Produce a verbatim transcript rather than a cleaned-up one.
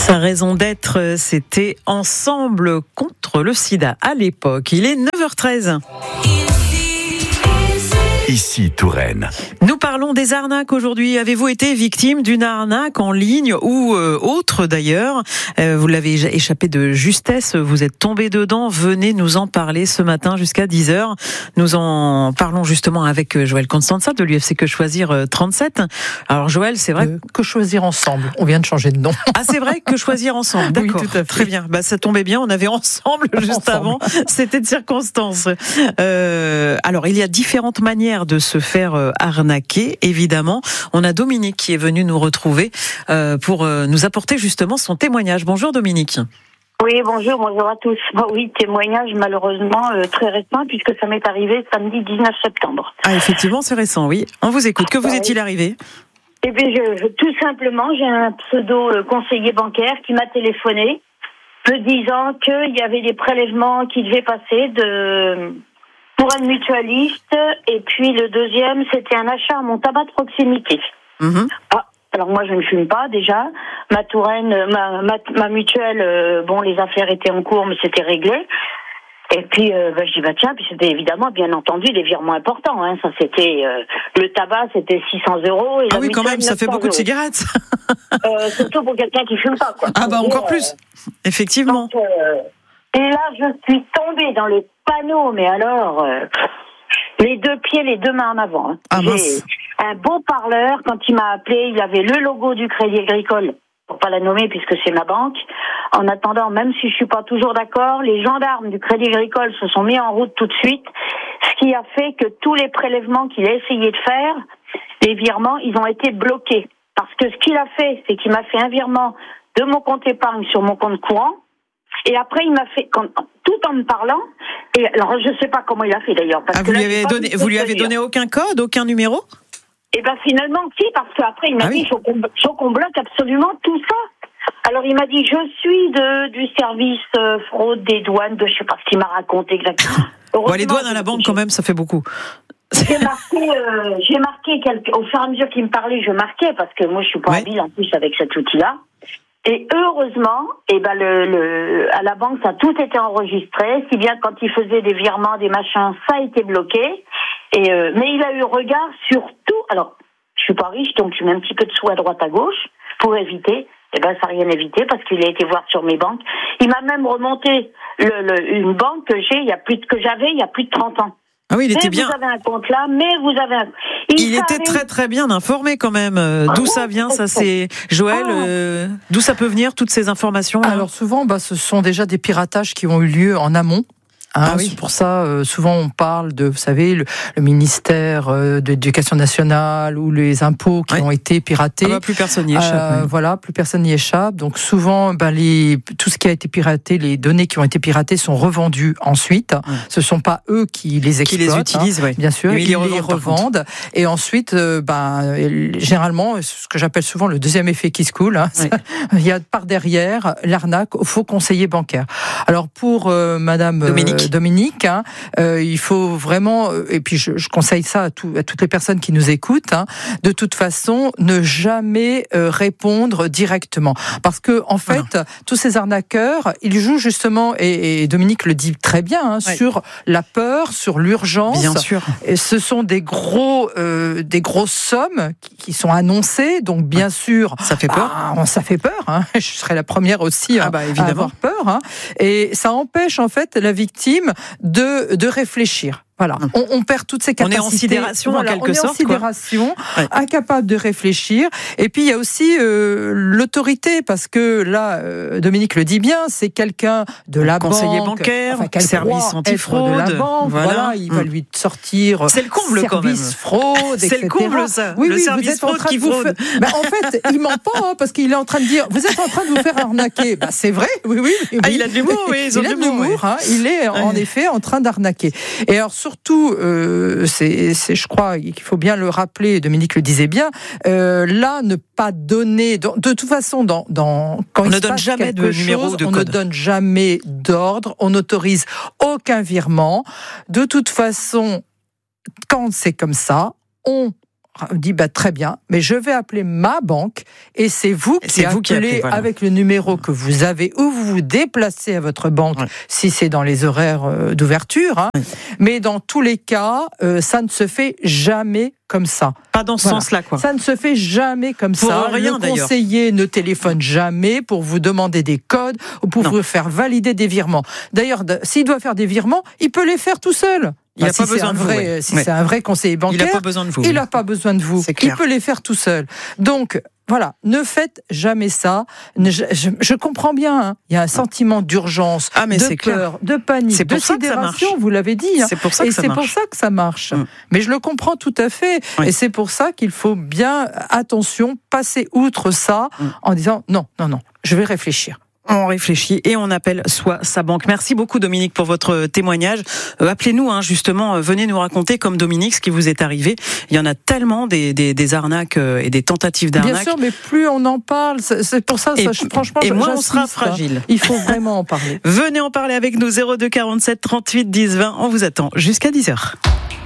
Sa raison d'être, c'était Ensemble contre le sida à l'époque. Il est neuf heures treize. Ici Touraine. Nous parlons des arnaques aujourd'hui. Avez-vous été victime d'une arnaque en ligne ou euh, autre d'ailleurs? euh, Vous l'avez échappé de justesse, vous êtes tombé dedans. Venez nous en parler ce matin jusqu'à dix heures. Nous en parlons justement avec Joël Constanza de l'U F C Que Choisir trente-sept. Alors Joël, c'est vrai euh, Que Choisir Ensemble. On vient de changer de nom. Ah, c'est vrai, Que Choisir Ensemble. D'accord, oui, tout à fait. Très bien. Bah, ça tombait bien, on avait Ensemble juste ensemble. avant. C'était de circonstance. Euh, alors, il y a différentes manières de se faire euh, arnaquer, évidemment. On a Dominique qui est venu nous retrouver euh, pour euh, nous apporter justement son témoignage. Bonjour Dominique. Oui, bonjour, bonjour à tous. Bon, oui, témoignage malheureusement euh, très récent puisque ça m'est arrivé samedi dix-neuf septembre. Ah, effectivement, c'est récent, oui. On vous écoute. Que vous Ouais. est-il arrivé ? Eh bien, je, je, tout simplement, j'ai un pseudo euh, conseiller bancaire qui m'a téléphoné me disant qu'il y avait des prélèvements qui devaient passer de pour un mutualiste et puis le deuxième, c'était un achat à mon tabac de proximité. Mm-hmm. Ah, alors moi, je ne fume pas déjà. Ma Touraine, ma, ma, ma mutuelle, euh, bon, les affaires étaient en cours, mais c'était réglé. Et puis, euh, bah, je dis, bah tiens, puis c'était évidemment, bien entendu, des virements importants. Hein. Ça, c'était euh, le tabac, c'était six cents euros. Et Ah la oui, quand mutuelle, même, ça fait neuf cents beaucoup de euros. cigarettes. Euh, surtout pour quelqu'un qui fume pas, quoi. Ah bah Donc, encore euh, plus. Effectivement. donc, euh, et là, je suis tombée dans le panneau, mais alors, euh, les deux pieds, les deux mains en avant. Hein. Ah, J'ai mince. un beau parleur, quand il m'a appelé, il avait le logo du Crédit Agricole, pour pas la nommer puisque c'est ma banque. En attendant, même si je suis pas toujours d'accord, les gendarmes du Crédit Agricole se sont mis en route tout de suite, ce qui a fait que tous les prélèvements qu'il a essayé de faire, les virements, ils ont été bloqués. Parce que ce qu'il a fait, c'est qu'il m'a fait un virement de mon compte épargne sur mon compte courant, et après il m'a fait, quand, tout en me parlant, et alors je sais pas comment il a fait d'ailleurs. Parce Ah, que vous là, lui j'ai avez pas donné, pu vous lui te avez dire. donné aucun code, aucun numéro ? Et ben finalement, si, parce qu'après il m'a Ah dit, oui. il faut qu'on, faut qu'on bloque absolument tout ça. Alors il m'a dit, je suis de du service euh, fraude des douanes, de je sais pas ce qu'il m'a raconté exactement. Bon, les douanes à la Heureusement, banque j'ai- quand même, ça fait beaucoup. J'ai marqué, euh, j'ai marqué quelque, au fur et à mesure qu'il me parlait, je marquais parce que moi je suis pas Ouais. habile en plus avec cet outil-là. Et heureusement, eh ben le, le, à la banque ça a tout été enregistré, si bien quand il faisait des virements, des machins, ça a été bloqué. Et euh, mais il a eu regard sur tout. Alors, je suis pas riche, donc je mets un petit peu de sous à droite à gauche pour éviter. Eh ben ça n'a rien évité parce qu'il a été voir sur mes banques. Il m'a même remonté le, le, une banque que j'ai, il y a plus de, que j'avais il y a plus de trente ans. Ah oui, il était Mais bien. vous avez un compte là, mais vous avez un... Il était savait- très très bien informé quand même. Euh, D'où ça vient, ça c'est Joël. Ah. euh, D'où ça peut venir toutes ces informations là Alors souvent, bah, ce sont déjà des piratages qui ont eu lieu en amont. Hein, Ah oui. c'est pour ça, euh, souvent on parle de, vous savez, le, le ministère euh, de l'Éducation nationale ou les impôts qui Ouais. ont été piratés. Ah bah, plus personne n'y échappe. Euh, mais- Voilà, plus personne n'y échappe. Donc souvent, ben, les, tout ce qui a été piraté, les données qui ont été piratées sont revendues ensuite. Ouais. Ce sont pas eux qui les Qui exploitent. les utilisent, hein, oui. bien sûr, Mais ils, ils les les revendent, par revendent. Et ensuite, euh, ben, euh, généralement, ce que j'appelle souvent le deuxième effet qui se coule, hein, Oui. il y a par derrière l'arnaque au faux conseiller bancaire. Alors pour euh, Madame euh, Dominique. Dominique, hein, euh, il faut vraiment, euh, et puis je, je conseille ça à, tout, à toutes les personnes qui nous écoutent, hein, de toute façon, ne jamais euh, répondre directement, parce que en fait, Ah tous ces arnaqueurs, ils jouent justement, et, et Dominique le dit très bien, hein, Ouais. sur la peur, sur l'urgence. Bien sûr. Et ce sont des gros, euh, des grosses sommes qui, qui sont annoncées, donc bien sûr. Ça fait peur. Ah, ça fait peur. Hein. Je serais la première aussi Ah à, bah, à évidemment. avoir peur. Hein. Et ça empêche en fait la victime de de réfléchir. Voilà, on, on perd toutes ces On est capacités. en sidération, en Voilà, quelque on est sorte, en sidération, Ouais. incapable de réfléchir. Et puis il y a aussi euh, l'autorité, parce que là, euh, Dominique le dit bien, c'est quelqu'un de la Conseiller banque, bancaire, qu'elle service croit être antifraude, de la banque. voilà. Voilà, il va Mm. lui sortir. C'est le comble, quand même. Service fraude, C'est et cetera. le comble, ça. Oui, Le oui, service vous êtes en fraude train qui de vous fraude. faire- Ben, en fait, il ment pas, hein, parce qu'il est en train de dire, vous êtes en train de vous faire arnaquer. Ben, c'est vrai, oui, oui. oui. Ah, il a de l'humour, oui, ils ont il de a de l'humour, l'humour, oui. hein. Il est en Ouais. effet en train d'arnaquer. Et alors surtout, euh, c'est, c'est, je crois qu'il faut bien le rappeler, Dominique le disait bien, euh, là, ne pas donner, de, de toute façon, dans, dans, quand On il ne se donne passe jamais quelque de numéro chose, ou de on code. ne donne jamais d'ordre, on n'autorise aucun virement. De toute façon, quand c'est comme ça, on dit bah, très bien, mais je vais appeler ma banque et c'est vous qui c'est appelez, vous qui appelez voilà. avec le numéro que vous avez ou vous vous déplacez à votre banque ouais. si c'est dans les horaires d'ouverture. Hein. Ouais. Mais dans tous les cas, euh, ça ne se fait jamais comme ça. Pas dans ce voilà. sens-là, quoi. Ça ne se fait jamais comme pour ça. Rien, le conseiller ne téléphone jamais pour vous demander des codes ou pour non. vous faire valider des virements. D'ailleurs, s'il doit faire des virements, il peut les faire tout seul. Il n'a bah, pas si besoin de vrai, vous. Ouais. Si ouais. c'est un vrai conseiller bancaire, il n'a pas besoin de vous. Il n'a pas besoin de vous. Il peut les faire tout seul. Donc, voilà, ne faites jamais ça. Je, je, je comprends bien, hein. Il y a un sentiment d'urgence, ah, mais de c'est peur, clair. de panique, de sidération, vous l'avez dit. Hein. C'est pour ça que Et ça c'est marche. pour ça que ça marche. Hum. Mais je le comprends tout à fait. Oui. Et c'est pour ça qu'il faut bien, attention, passer outre ça hum. en disant non, non, non, je vais réfléchir. On réfléchit et on appelle soit sa banque. Merci beaucoup Dominique pour votre témoignage. Euh, appelez-nous hein, justement, euh, venez nous raconter comme Dominique ce qui vous est arrivé. Il y en a tellement des, des, des arnaques euh, et des tentatives d'arnaques. Bien sûr, mais plus on en parle, c'est pour ça, et, ça je, franchement, et moins on j'insiste, sera fragile. Hein. Il faut vraiment en parler. Venez en parler avec nous, zéro deux quarante-sept trente-huit dix vingt. On vous attend jusqu'à dix heures.